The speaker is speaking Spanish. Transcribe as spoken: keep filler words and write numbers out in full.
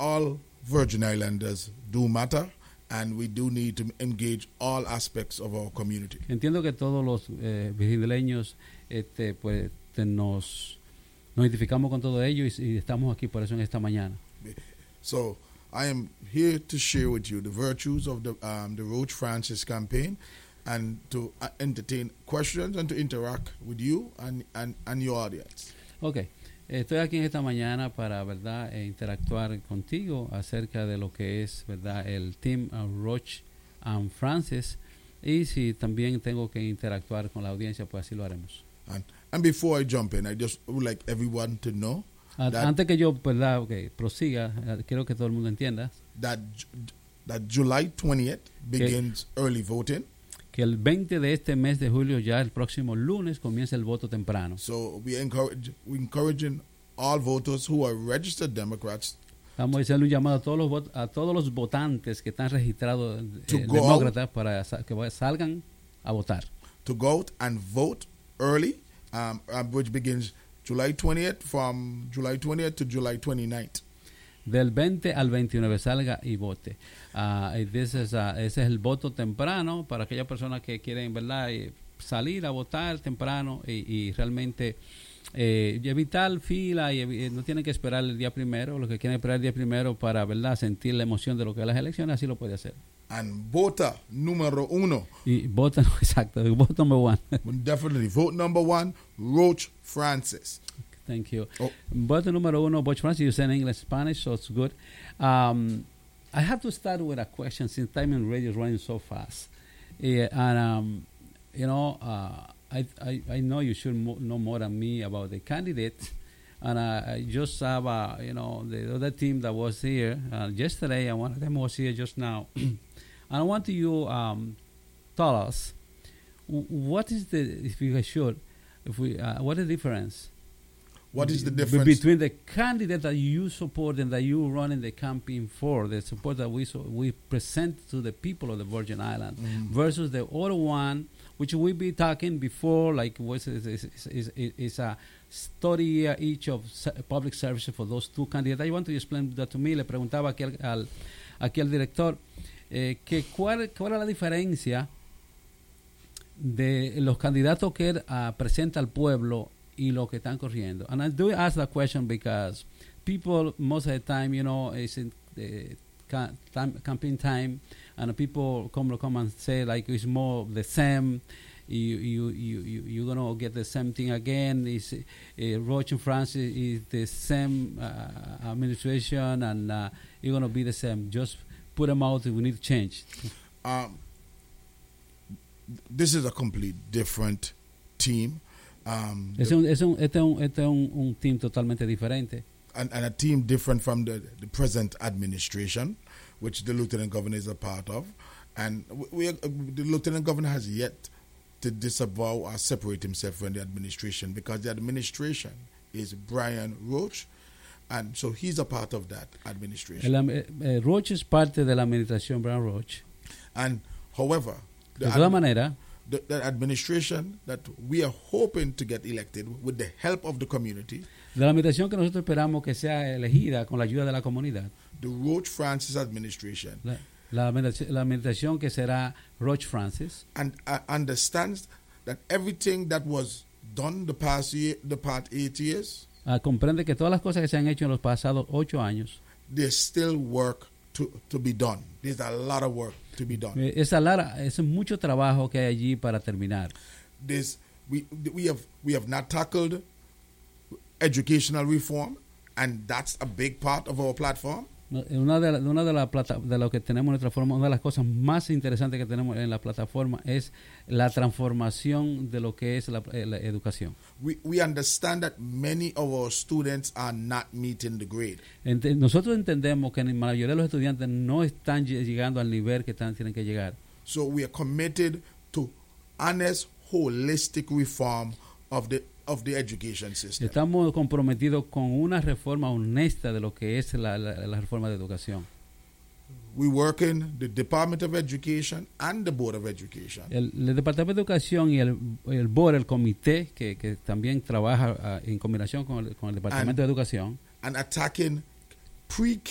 all Virgin Islanders do matter, and we do need to engage all aspects of our community. Entiendo que todos los eh, virgileños este, pues, te nos, nos identificamos con todo ello y, y estamos aquí por eso en esta mañana. So I am here to share with you the virtues of the um, the Roach Francis campaign, and to uh, entertain questions and to interact with you and, and, and your audience. Okay. Estoy aquí en esta mañana para, verdad, eh, interactuar contigo acerca de lo que es, verdad, el Team uh, Roach and Francis, y si también tengo que interactuar con la audiencia, pues así lo haremos. And, and before I jump in, I just would like everyone to know that, antes que yo, verdad, okay, prosiga, uh, quiero que todo el mundo entienda that that July twentieth begins que, early voting. Que el veinte de este mes de julio, ya el próximo lunes, comienza el voto temprano. So we encourage we encouraging all voters who are registered Democrats. Vamos a hacerle un llamado a todos los a todos los votantes que están registrados eh, demócratas para que salgan a votar. To go out and vote early, um, uh, which begins July twentieth from July twentieth to July twenty-ninth. Del veinte al veintinueve, salga y vote. Uh, this is, uh, ese es el voto temprano para aquellas personas que quieren, ¿verdad?, salir a votar temprano y, y realmente eh, evitar fila y ev- no tienen que esperar el día primero. Los que quieren esperar el día primero para, ¿verdad?, sentir la emoción de lo que es las elecciones, así lo puede hacer. And vota número uno. Y vota, exacto, voto number one. Definitely. Vote number one, Roach Francis. Thank you. Oh. Voto número uno, Roach Francis. You said English, Spanish, so it's good. Um, I have to start with a question since time in radio is running so fast. Yeah, and, um, you know, uh, I, I I know you should mo- know more than me about the candidate. And uh, I just have, uh, you know, the other team that was here uh, yesterday, and one of them was here just now. And I want you um, tell us, what is the, if you should, if we, uh, what is the difference? What is the difference between the candidate that you support and that you run in the campaign for, the support that we so we present to the people of the Virgin Islands, mm. versus the other one, which we be talking before, like was is is, is, is a study each of public services for those two candidates. I want to explain that to me. Le preguntaba aquí al, al aquí al director eh, que cuál cuál es la diferencia de los candidatos que él uh, presenta al pueblo y lo que están corriendo. And I do ask that question because people most of the time, you know, it's in the ca- time, campaign time, and people come come and say like it's more the same. You you you you you're gonna get the same thing again. Is uh, Roach and Francis is the same uh, administration, and uh, you're gonna be the same. Just put them out. We need to change. Um, this is a complete different team. Um, es un, es un, este es, un, este es un, un team totalmente diferente. And, and a team different from the, the present administration, which the Lieutenant Governor is a part of. And we, uh, the Lieutenant Governor has yet to disavow or separate himself from the administration, because the administration is Brian Roach, and so he's a part of that administration. El, eh, Roach es parte de la administración Brian Roach. And however, de todas maneras, The, the administration that we are hoping to get elected with the help of the community, de la administración que nosotros esperamos que sea elegida con la ayuda de la comunidad, the Roach Francis administration, la, la, la administración que será Roach Francis, and uh, understands that everything that was done the past year, the past eight years, uh, comprende que todas las cosas que se han hecho en los pasados ocho años, there's still work to to be done. There's a lot of work to be done. Esa Lara, es mucho trabajo que hay allí para terminar. This we we have we have not tackled educational reform, and that's a big part of our platform. Una de, la, una de, la plata, de lo que tenemos en nuestra forma, una de las cosas más interesantes que tenemos en la plataforma es la transformación de lo que es la, la educación. We, we understand that many of our students are not meeting the grade. Ent- nosotros entendemos que la mayoría de los estudiantes no están llegando al nivel que están, tienen que llegar. So we are committed to honest, holistic reform of the of the education system. Estamos comprometidos con una reforma honesta de lo que es la, la, la reforma de educación. We work in the Department of Education and the Board of Education. El, el Departamento de Educación y el, el Board, el comité que, que también trabaja uh, en combinación con el, con el Departamento and, de Educación. And attacking pre-K